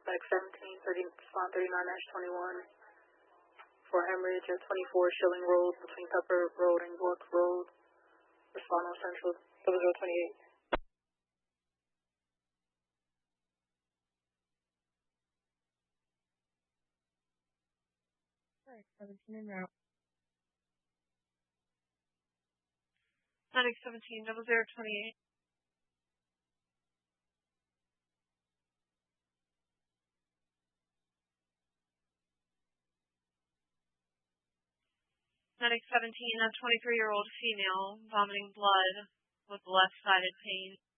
Medic 17, respond 39-21 for hemorrhage at 24 Shilling Road between Pepper Road and York Road. Respond on Central 0028. Medic 17 en route. Medic 17, 0028. Medic 17, a 23-year-old female, vomiting blood with left-sided pain.